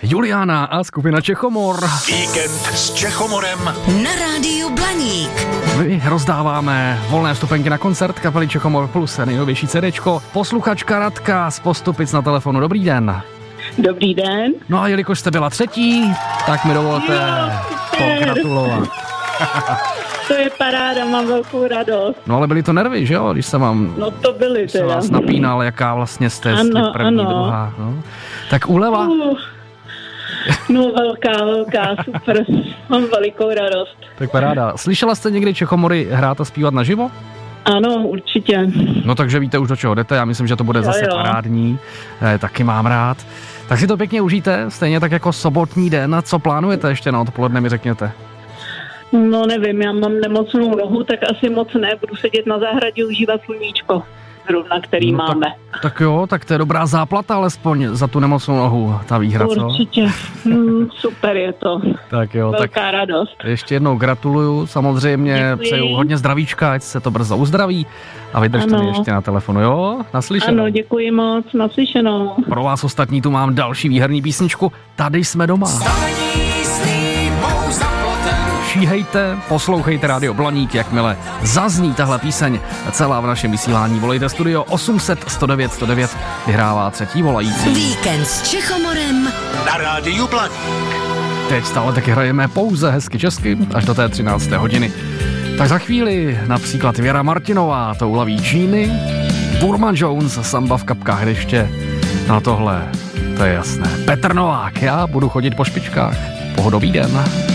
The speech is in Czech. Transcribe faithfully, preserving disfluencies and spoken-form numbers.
Juliana a skupina Čechomor. Víkend s Čechomorem Na rádiu Blaník. My rozdáváme volné vstupenky na koncert kapely Čechomor plus nejnovější CDčko. Posluchačka Radka z Postupic na telefonu. Dobrý den. Dobrý den. No a jelikož jste byla třetí, tak mi dovolte pogratulovat. To je paráda, mám velkou radost. No ale byly to nervy, že jo, když jsem vám No to byly se teda. vás napínal, jaká vlastně jste, Ano, jste první, ano. druhá. No. Tak úleva? Uh, no velká, velká, super. Mám velikou radost. Tak paráda. Slyšela jste někdy Čechomory hrát a zpívat naživo? Ano, určitě. No takže víte už, do čeho jdete, já myslím, že to bude Jo, zase jo. parádní, eh, taky mám rád. Tak si to pěkně užijte, stejně tak jako sobotní den. Co plánujete ještě na odpoledne, mi řekněte? No nevím, já mám nemocnou nohu, tak asi moc ne. Budu sedět na zahradě, užívat sluníčko. Zrovna, který No, máme. Tak, tak jo, tak to je dobrá záplata alespoň za tu nemocnou nohu, ta výhra, co? Určitě. Hmm, super je to. Tak jo, Velká tak radost. ještě jednou gratuluju, samozřejmě Děkuji. přeju hodně zdravíčka, ať se to brzo uzdraví a vydržte mi Ano. ještě na telefonu, jo? Naslyšenou. Ano, děkuji moc, naslyšenou. Pro vás ostatní tu mám další výherní písničku, Tady jsme doma. Šíhejte, poslouchejte Rádio Blaník, jakmile zazní tahle píseň celá v našem vysílání. Volejte studio osm set sto devět sto devět, vyhrává třetí volající. Víkend s Čechomorem. na rádiu Blaník. Teď stále taky hrajeme pouze hezky česky, až do té třinácté hodiny. Tak za chvíli například Věra Martinová, to ulaví Číny, Burman Jones, Samba v kapkách deště, no tohle, to je jasné. Petr Novák, já budu chodit po špičkách. Pohodový den.